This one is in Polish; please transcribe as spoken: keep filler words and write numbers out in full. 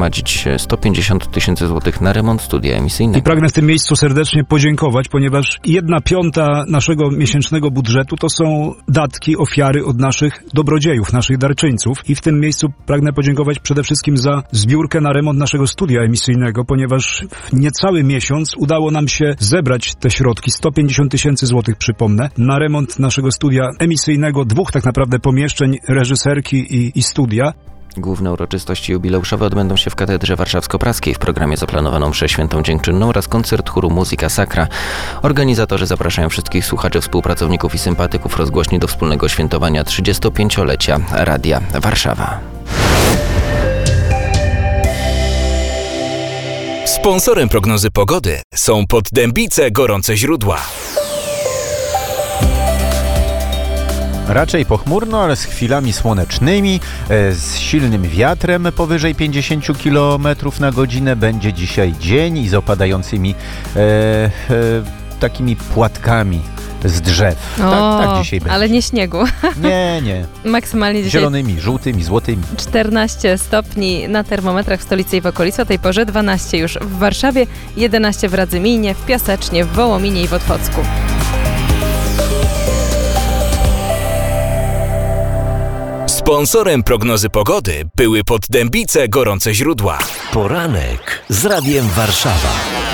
zgromadzić sto pięćdziesiąt tysięcy złotych na remont studia emisyjnego. I pragnę w tym miejscu serdecznie podziękować, ponieważ jedna piąta naszego miesięcznego budżetu to są datki, ofiary od naszych dobrodziejów, naszych darczyńców. I w tym miejscu pragnę podziękować przede wszystkim za zbiórkę na remont naszego studia emisyjnego, ponieważ w niecały miesiąc udało nam się zebrać te środki, sto pięćdziesiąt tysięcy złotych, przypomnę, na remont naszego studia emisyjnego, dwóch tak naprawdę pomieszczeń, reżyserki i, i studia. Główne uroczystości jubileuszowe odbędą się w Katedrze Warszawsko-Praskiej. W programie zaplanowano mszę świętą dziękczynną oraz koncert chóru Muzyka Sacra. Organizatorzy zapraszają wszystkich słuchaczy, współpracowników i sympatyków rozgłośni do wspólnego świętowania trzydziestopięciolecia Radia Warszawa. Sponsorem prognozy pogody są Poddębice Gorące Źródła. Raczej pochmurno, ale z chwilami słonecznymi, z silnym wiatrem powyżej pięćdziesiąt kilometrów na godzinę. Będzie dzisiaj dzień i z opadającymi e, e, takimi płatkami z drzew. O, tak, tak dzisiaj będzie. Ale nie śniegu. Nie, nie. Maksymalnie dzisiaj Zielonymi, żółtymi, złotymi. czternaście stopni na termometrach w stolicy i w okolicy, o tej porze dwanaście już w Warszawie, jedenaście w Radzyminie, w Piasecznie, w Wołominie i w Otwocku. Sponsorem prognozy pogody były Poddębice Gorące Źródła. Poranek z Radiem Warszawa.